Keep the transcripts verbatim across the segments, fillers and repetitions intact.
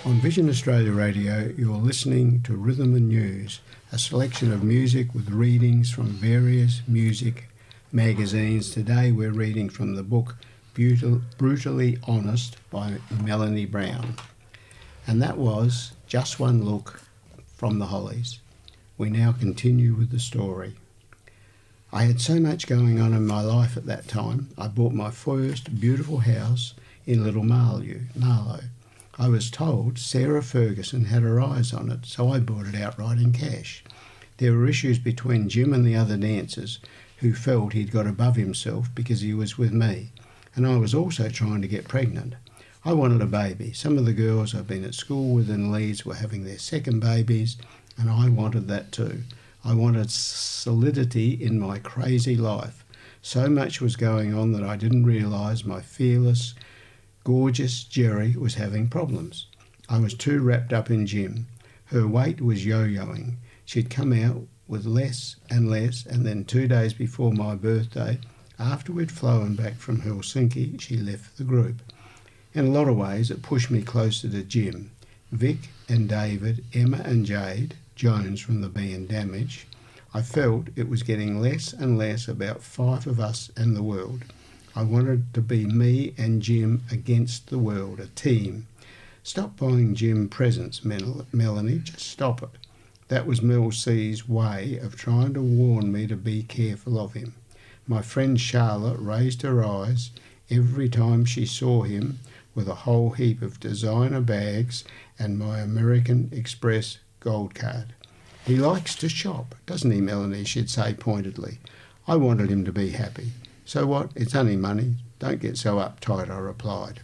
On Vision Australia Radio, you're listening to Rhythm and News, a selection of music with readings from various music magazines. Today we're reading from the book Brutal, Brutally Honest by Melanie Brown. And that was Just One Look from the Hollies. We now continue with the story. I had so much going on in my life at that time. I bought my first beautiful house in Little Marlow. Marlow. I was told Sarah Ferguson had her eyes on it, so I bought it outright in cash. There were issues between Jim and the other dancers who felt he'd got above himself because he was with me, and I was also trying to get pregnant. I wanted a baby. Some of the girls I've been at school with in Leeds were having their second babies, and I wanted that too. I wanted solidity in my crazy life. So much was going on that I didn't realise my fearless, gorgeous Jerry was having problems. I was too wrapped up in Jim. Her weight was yo-yoing. She'd come out with less and less, and then two days before my birthday, after we'd flown back from Helsinki, she left the group. In a lot of ways, it pushed me closer to Jim. Vic and David, Emma and Jade, Jones from the band Damage. I felt it was getting less and less about five of us and the world. I wanted to be me and Jim against the world, a team. Stop buying Jim presents, Mel- Melanie, just stop it. That was Mel C's way of trying to warn me to be careful of him. My friend Charlotte raised her eyes every time she saw him with a whole heap of designer bags and my American Express gold card. He likes to shop, doesn't he, Melanie, she'd say pointedly. I wanted him to be happy. So what? It's only money. Don't get so uptight, I replied.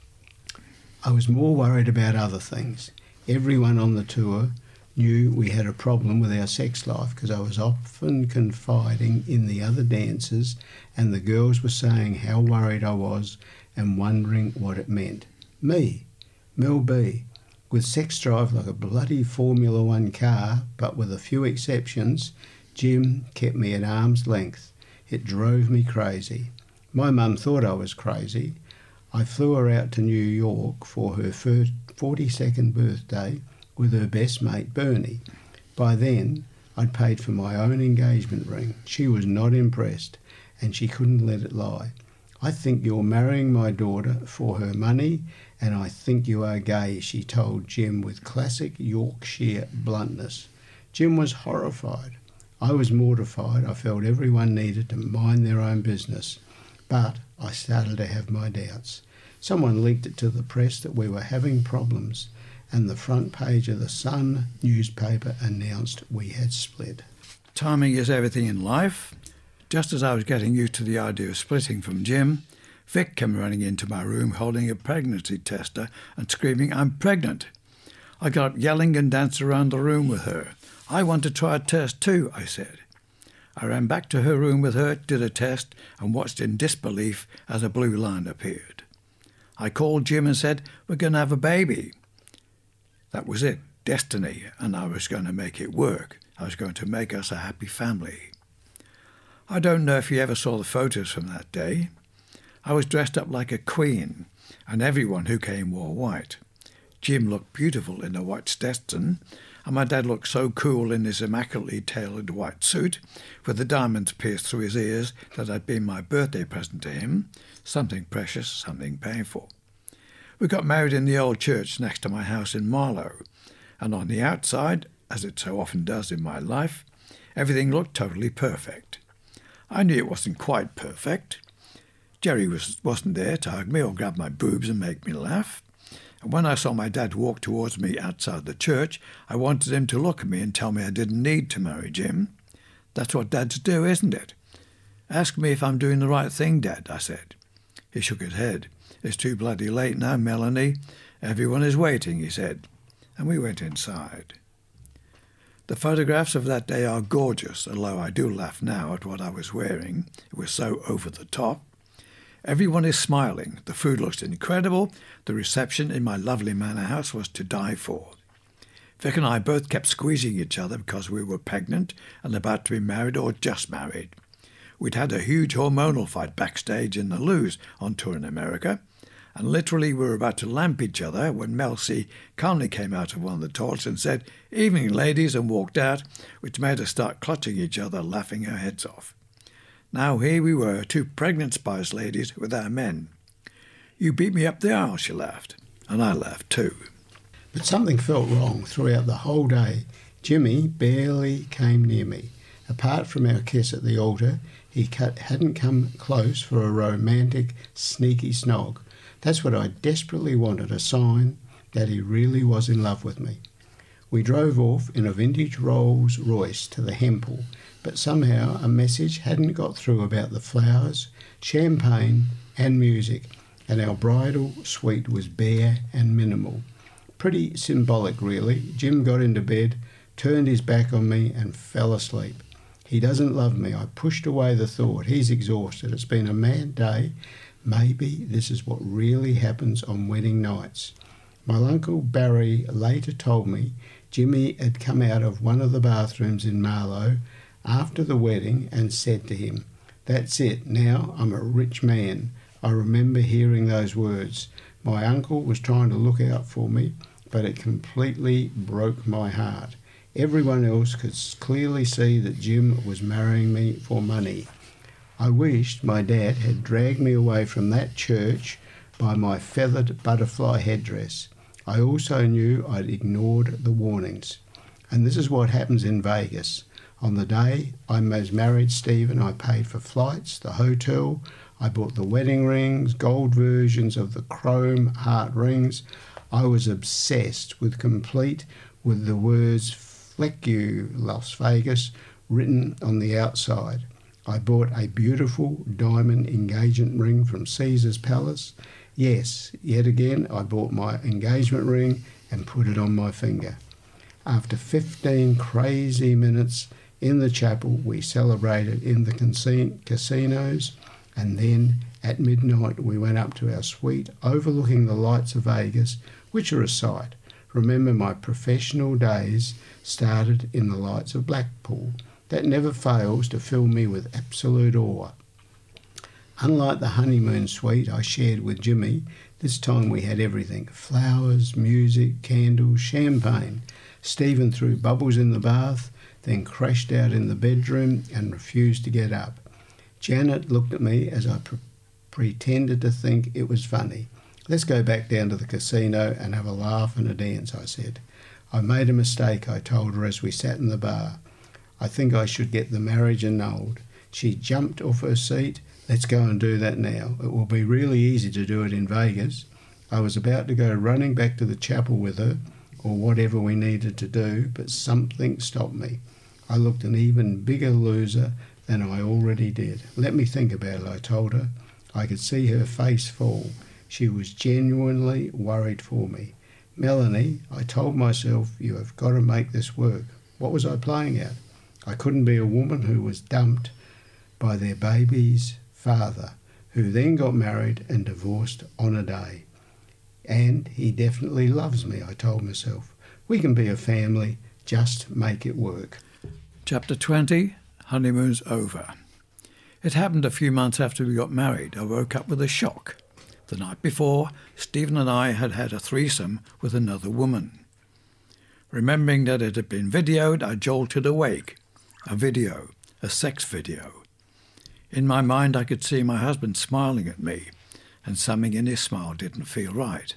I was more worried about other things. Everyone on the tour knew we had a problem with our sex life because I was often confiding in the other dancers, and the girls were saying how worried I was and wondering what it meant. Me, Mel B, with sex drive like a bloody Formula One car, but with a few exceptions, Jim kept me at arm's length. It drove me crazy. My mum thought I was crazy. I flew her out to New York for her forty-second birthday with her best mate Bernie. By then, I'd paid for my own engagement ring. She was not impressed, and she couldn't let it lie. I think you're marrying my daughter for her money, and I think you are gay, she told Jim with classic Yorkshire bluntness. Jim was horrified. I was mortified. I felt everyone needed to mind their own business. But I started to have my doubts. Someone leaked it to the press that we were having problems, and the front page of the Sun newspaper announced we had split. Timing is everything in life. Just as I was getting used to the idea of splitting from Jim, Vic came running into my room holding a pregnancy tester and screaming, "I'm pregnant!" I got up yelling and danced around the room with her. "I want to try a test too," I said. I ran back to her room with her, did a test, and watched in disbelief as a blue line appeared. I called Jim and said, "We're going to have a baby." That was it, destiny, and I was going to make it work. I was going to make us a happy family. I don't know if you ever saw the photos from that day. I was dressed up like a queen, and everyone who came wore white. Jim looked beautiful in a white Stetson, and my dad looked so cool in his immaculately tailored white suit, with the diamonds pierced through his ears, that had been my birthday present to him, something precious, something painful. We got married in the old church next to my house in Marlow, and on the outside, as it so often does in my life, everything looked totally perfect. I knew it wasn't quite perfect. Jerry was, wasn't there to hug me or grab my boobs and make me laugh. And when I saw my dad walk towards me outside the church, I wanted him to look at me and tell me I didn't need to marry Jim. That's what dads do, isn't it? "Ask me if I'm doing the right thing, Dad," I said. He shook his head. "It's too bloody late now, Melanie. Everyone is waiting," he said. And we went inside. The photographs of that day are gorgeous, although I do laugh now at what I was wearing. It was so over the top. Everyone is smiling. The food looks incredible. The reception in my lovely manor house was to die for. Vic and I both kept squeezing each other because we were pregnant and about to be married or just married. We'd had a huge hormonal fight backstage in the Loos on tour in America. and literally we were about to lamp each other when Mel C calmly came out of one of the toilets and said, "Evening, ladies," and walked out, which made us start clutching each other, laughing our heads off. Now here we were, two pregnant Spice ladies with our men. "You beat me up the aisle," she laughed, and I laughed too. But something felt wrong throughout the whole day. Jimmy barely came near me. Apart from our kiss at the altar, he hadn't come close for a romantic, sneaky snog. That's what I desperately wanted, a sign that he really was in love with me. We drove off in a vintage Rolls Royce to the Hempel, but somehow a message hadn't got through about the flowers, champagne and music, and our bridal suite was bare and minimal. Pretty symbolic, really. Jim got into bed, turned his back on me and fell asleep. He doesn't love me. I pushed away the thought. He's exhausted. It's been a mad day. Maybe this is what really happens on wedding nights. My uncle Barry later told me Jimmy had come out of one of the bathrooms in Marlow after the wedding and said to him, "That's it, now I'm a rich man." I remember hearing those words. My uncle was trying to look out for me, but it completely broke my heart. Everyone else could clearly see that Jim was marrying me for money. I wished my dad had dragged me away from that church by my feathered butterfly headdress. I also knew I'd ignored the warnings. And this is what happens in Vegas. On the day I was married, Stephen, I paid for flights, the hotel, I bought the wedding rings, gold versions of the chrome heart rings. I was obsessed with complete with the words "Fleck you, Las Vegas" written on the outside. I bought a beautiful diamond engagement ring from Caesar's Palace. Yes, yet again, I bought my engagement ring and put it on my finger. After fifteen crazy minutes in the chapel, we celebrated in the casinos, and then at midnight we went up to our suite overlooking the lights of Vegas, which are a sight. Remember, my professional days started in the lights of Blackpool. That never fails to fill me with absolute awe. Unlike the honeymoon suite I shared with Jimmy, this time we had everything: flowers, music, candles, champagne. Stephen threw bubbles in the bath, then crashed out in the bedroom and refused to get up. Janet looked at me as I pre- pretended to think it was funny. "Let's go back down to the casino and have a laugh and a dance," I said. "I made a mistake," I told her as we sat in the bar. "I think I should get the marriage annulled." She jumped off her seat. "Let's go and do that now. It will be really easy to do it in Vegas." I was about to go running back to the chapel with her, or whatever we needed to do, but something stopped me. I looked an even bigger loser than I already did. "Let me think about it," I told her. I could see her face fall. She was genuinely worried for me. "Melanie," I told myself, "you have got to make this work." What was I playing at? I couldn't be a woman who was dumped by their baby's father, who then got married and divorced on a day. And he definitely loves me, I told myself. We can be a family, just make it work. Chapter twenty, Honeymoon's Over. It happened a few months after we got married. I woke up with a shock. The night before, Stephen and I had had a threesome with another woman. Remembering that it had been videoed, I jolted awake. A video, a sex video. In my mind, I could see my husband smiling at me, and something in his smile didn't feel right.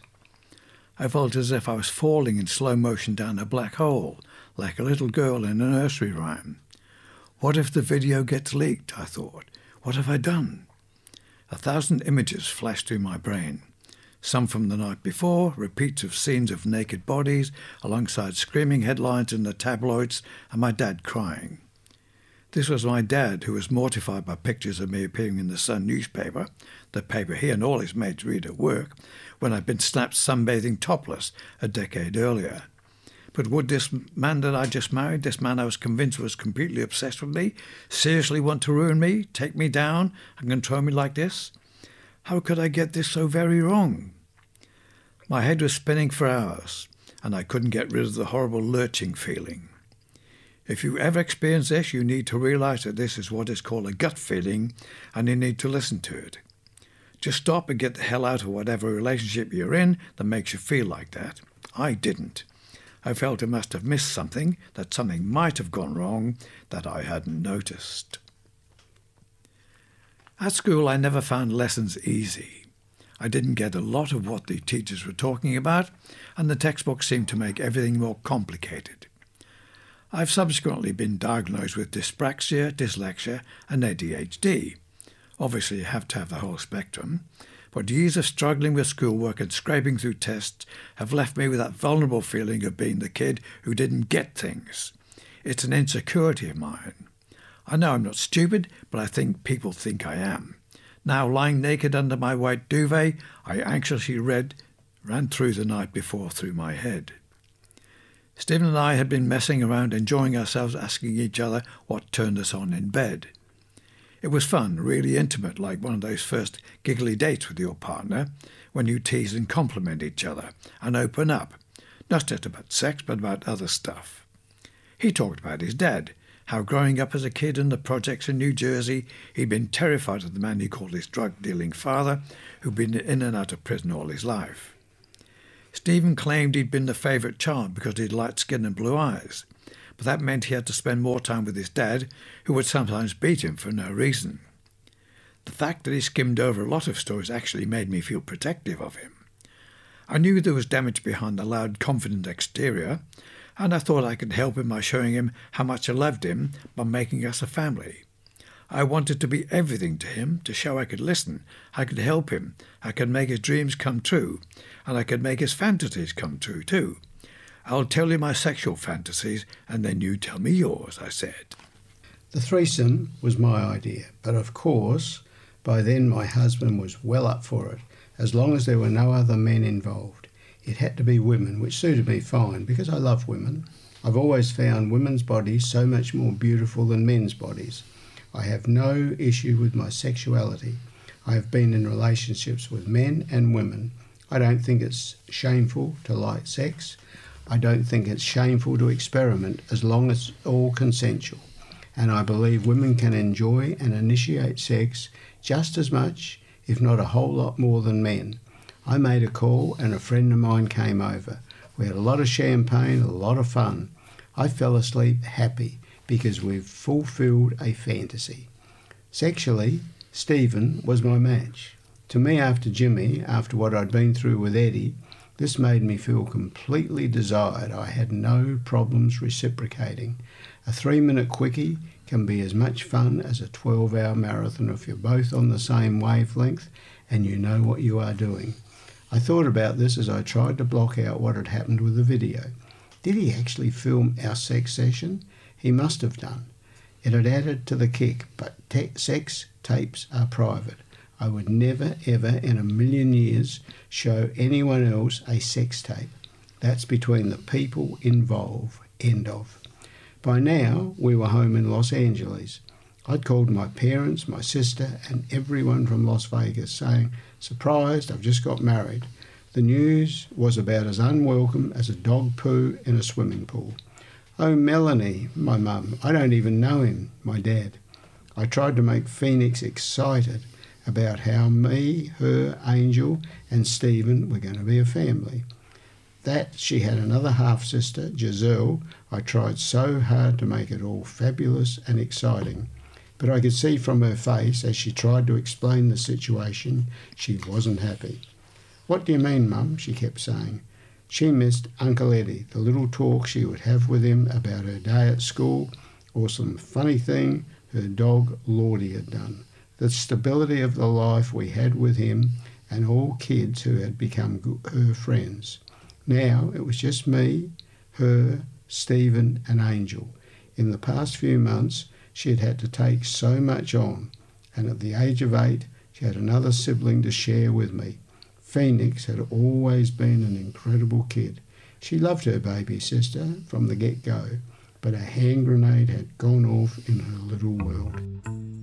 I felt as if I was falling in slow motion down a black hole, like a little girl in a nursery rhyme. What if the video gets leaked, I thought. What have I done? A thousand images flashed through my brain. Some from the night before, repeats of scenes of naked bodies, alongside screaming headlines in the tabloids, and my dad crying. This was my dad, who was mortified by pictures of me appearing in the Sun newspaper, the paper he and all his mates read at work, when I'd been snapped sunbathing topless a decade earlier. But would this man that I just married, this man I was convinced was completely obsessed with me, seriously want to ruin me, take me down, and control me like this? How could I get this so very wrong? My head was spinning for hours, and I couldn't get rid of the horrible lurching feeling. If you ever experience this, you need to realize that this is what is called a gut feeling, and you need to listen to it. Just stop and get the hell out of whatever relationship you're in that makes you feel like that. I didn't. I felt I must have missed something, that something might have gone wrong that I hadn't noticed. At school, I never found lessons easy. I didn't get a lot of what the teachers were talking about, and the textbooks seemed to make everything more complicated. I've subsequently been diagnosed with dyspraxia, dyslexia, and A D H D. Obviously, you have to have the whole spectrum, but years of struggling with schoolwork and scraping through tests have left me with that vulnerable feeling of being the kid who didn't get things. It's an insecurity of mine. I know I'm not stupid, but I think people think I am. Now, lying naked under my white duvet, I anxiously read, ran through the night before through my head. Stephen and I had been messing around, enjoying ourselves, asking each other what turned us on in bed. It was fun, really intimate, like one of those first giggly dates with your partner, when you tease and compliment each other and open up, not just about sex, but about other stuff. He talked about his dad, how growing up as a kid in the projects in New Jersey, he'd been terrified of the man he called his drug-dealing father, who'd been in and out of prison all his life. Stephen claimed he'd been the favourite child because he had light skin and blue eyes, but that meant he had to spend more time with his dad, who would sometimes beat him for no reason. The fact that he skimmed over a lot of stories actually made me feel protective of him. I knew there was damage behind the loud, confident exterior, and I thought I could help him by showing him how much I loved him by making us a family. I wanted to be everything to him, to show I could listen, I could help him, I could make his dreams come true, and I could make his fantasies come true too. I'll tell you my sexual fantasies, and then you tell me yours, I said. The threesome was my idea, but of course, by then my husband was well up for it, as long as there were no other men involved. It had to be women, which suited me fine, because I love women. I've always found women's bodies so much more beautiful than men's bodies. I have no issue with my sexuality. I have been in relationships with men and women. I don't think it's shameful to like sex. I don't think it's shameful to experiment as long as it's all consensual. And I believe women can enjoy and initiate sex just as much, if not a whole lot more than men. I made a call and a friend of mine came over. We had a lot of champagne, a lot of fun. I fell asleep happy because we've fulfilled a fantasy. Sexually, Stephen was my match. To me, after Jimmy, after what I'd been through with Eddie, this made me feel completely desired. I had no problems reciprocating. A three-minute quickie can be as much fun as a twelve-hour marathon if you're both on the same wavelength and you know what you are doing. I thought about this as I tried to block out what had happened with the video. Did he actually film our sex session? He must have done. It had added to the kick, but te- sex tapes are private. I would never, ever in a million years show anyone else a sex tape. That's between the people involved. End of. By now, we were home in Los Angeles. I'd called my parents, my sister, and everyone from Las Vegas saying, "Surprised, I've just got married." The news was about as unwelcome as a dog poo in a swimming pool. "Oh, Melanie," my mum, "I don't even know him," my dad. I tried to make Phoenix excited about how me, her, Angel, and Stephen were going to be a family. That she had another half-sister, Giselle, I tried so hard to make it all fabulous and exciting. But I could see from her face, as she tried to explain the situation, she wasn't happy. "What do you mean, Mum?" she kept saying. She missed Uncle Eddie, the little talk she would have with him about her day at school or some funny thing her dog Lordy had done. The stability of the life we had with him and all kids who had become her friends. Now it was just me, her, Stephen and Angel. In the past few months she had had to take so much on, and at the age of eight she had another sibling to share with me. Phoenix had always been an incredible kid. She loved her baby sister from the get-go, but a hand grenade had gone off in her little world.